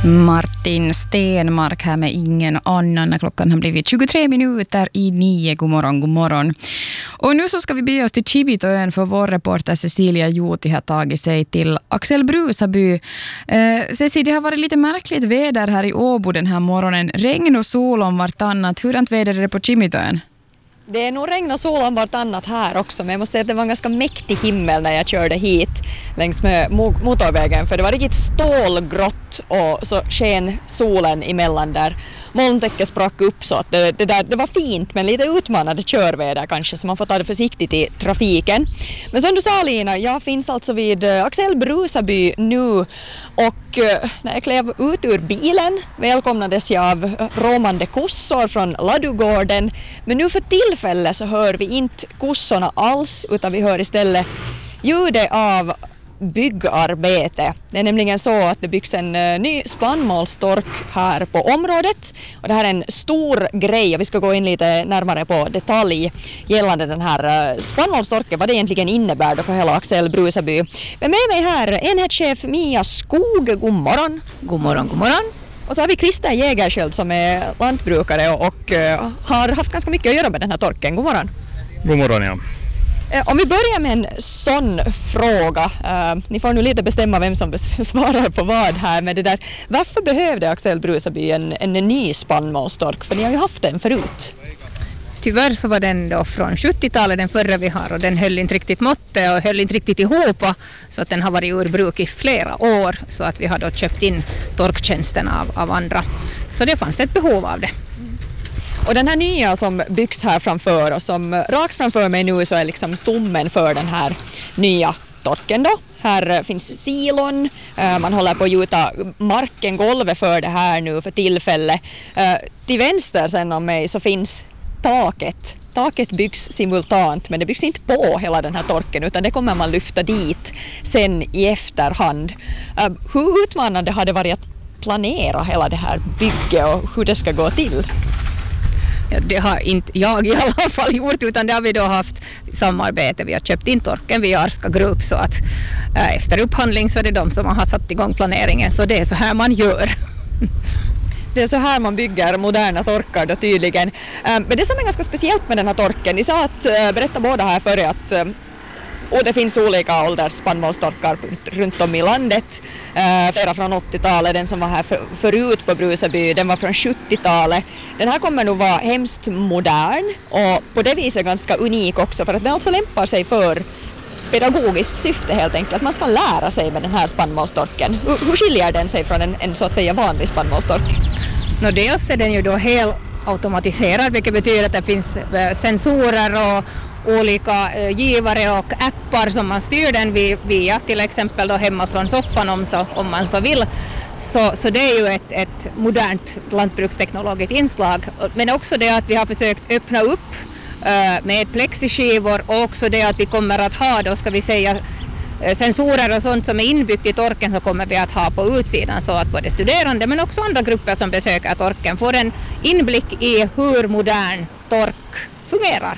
Martin Stenmark här med ingen annan när klockan har blivit 23 minuter i 9. God morgon. Och nu så ska vi bege oss till Kivitoön för vår reporter Cecilia Juuti har tagit sig till Axel Brusaby. Cecilia, det har varit lite märkligt väder här i Åbo den här morgonen. Regn och sol om vartannat. Hurdant väder är det på Kivitoön? Det är nog regn och sol om vartannat här också, men jag måste säga att det var en ganska mäktig himmel när jag körde hit längs med motorvägen, för det var riktigt stålgrått och så sken solen emellan där. Molntäcket sprack upp så att det var fint, men lite utmanande körväder kanske, så man får ta det försiktigt i trafiken. Men som du sa, Lina, jag finns alltså vid Axel Brusaby nu, och när jag klev ut ur bilen välkomnades jag av råmande kossor från ladugården. Men nu för tillfället så hör vi inte kossorna alls, utan vi hör istället ljudet av byggarbete. Det är nämligen så att det byggs en ny spannmålstork här på området, och det här är en stor grej, och vi ska gå in lite närmare på detalj gällande den här spannmålstorken, vad det egentligen innebär då för hela Axel Brusaby. Men med mig här enhetschef Mia Skog, god morgon. God morgon. Och så har vi Christer Jägerskiöld som är lantbrukare och har haft ganska mycket att göra med den här torken. God morgon. God morgon, ja. Om vi börjar med en sån fråga, ni får nu lite bestämma vem som svarar på vad här, med det där. Varför behövde Axel Brusaby en ny spannmålstork? För ni har ju haft den förut. Tyvärr så var den då från 70-talet den förra vi har, och den höll inte riktigt måttet och höll inte riktigt ihop, så att den har varit ur bruk i flera år, så att vi har då köpt in torktjänsten av andra. Så det fanns ett behov av det. Och den här nya som byggs här framför oss, som rakt framför mig nu, så är liksom stommen för den här nya torken då. Här finns silon, man håller på att gjuta marken, golvet för det här nu för tillfället. Till vänster sen om mig så finns taket. Taket byggs simultant, men det byggs inte på hela den här torken, utan det kommer man lyfta dit sen i efterhand. Hur utmanande har det varit att planera hela det här bygget och hur det ska gå till? Ja, det har inte jag i alla fall gjort, utan det har vi då haft samarbete. Vi har köpt in torken via Arska Group, så att efter upphandling så är det de som har satt igång planeringen, så det är så här man gör. Det är så här man bygger moderna torkar då tydligen. Men det som är ganska speciellt med den här torken, ni sa att, berätta båda här före att och det finns olika ålders spannmålstorkar runt om i landet. Flera från 80-talet, den som var här förut på Brusaby, den var från 70-talet. Den här kommer nog vara hemskt modern och på det viset ganska unik också, för att den alltså lämpar sig för pedagogiskt syfte helt enkelt. Att man ska lära sig med den här spannmålstorken. Hur skiljer den sig från en så att säga vanlig spannmålstork? Dels är den ju då helt automatiserad, vilket betyder att det finns sensorer och olika givare och appar som man styr den via till exempel då hemma från soffan om man så vill. Så det är ju ett modernt lantbruksteknologiskt inslag. Men också det att vi har försökt öppna upp med plexiskivor, och också det att vi kommer att ha då, ska vi säga, sensorer och sånt som är inbyggt i torken, så kommer vi att ha på utsidan, så att både studerande men också andra grupper som besöker torken får en inblick i hur modern tork fungerar.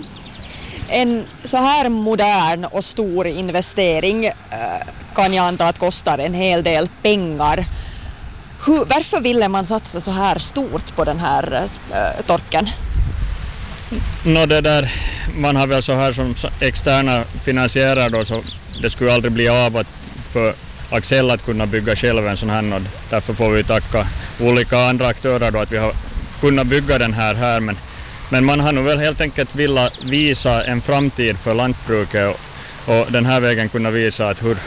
En så här modern och stor investering kan jag anta att kostar en hel del pengar. Varför ville man satsa så här stort på den här torken? Man har väl så här som externa finansiärer då, så det skulle aldrig bli av för Axel att kunna bygga själv en sån här, och därför får vi tacka olika andra aktörer då att vi har kunnat bygga den här. Men man har nog väl helt enkelt velat visa en framtid för lantbruket och den här vägen kunna visa att